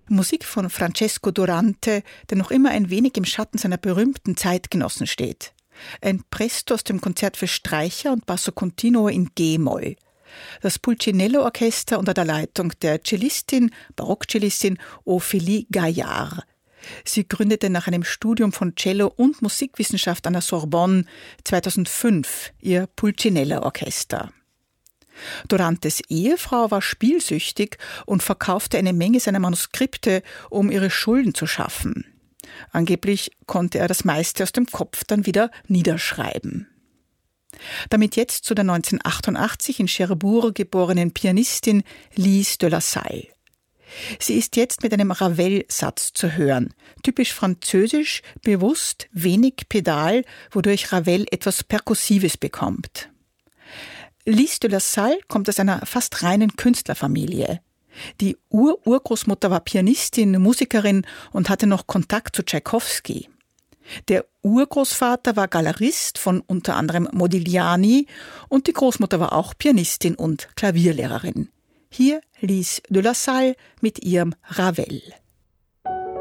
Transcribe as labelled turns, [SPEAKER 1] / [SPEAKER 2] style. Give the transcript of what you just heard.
[SPEAKER 1] Musik von Francesco Durante, der noch immer ein wenig im Schatten seiner berühmten Zeitgenossen steht. Ein Presto aus dem Konzert für Streicher und Basso Continuo in G-Moll. Das Pulcinello-Orchester unter der Leitung der Cellistin, Barockcellistin Ophélie Gaillard. Sie gründete nach einem Studium von Cello und Musikwissenschaft an der Sorbonne 2005 ihr Pulcinella-Orchester. Durantes Ehefrau war spielsüchtig und verkaufte eine Menge seiner Manuskripte, um ihre Schulden zu schaffen. Angeblich konnte er das meiste aus dem Kopf dann wieder niederschreiben. Damit jetzt zu der 1988 in Cherbourg geborenen Pianistin Lise de la Salle. Sie ist jetzt mit einem Ravel-Satz zu hören. Typisch französisch, bewusst, wenig Pedal, wodurch Ravel etwas Perkussives bekommt. Lise de la Salle kommt aus einer fast reinen Künstlerfamilie. Die Urgroßmutter war Pianistin, Musikerin und hatte noch Kontakt zu Tschaikowski. Der Urgroßvater war Galerist von unter anderem Modigliani und die Großmutter war auch Pianistin und Klavierlehrerin. Hier Lise de la Salle mit ihrem Ravel.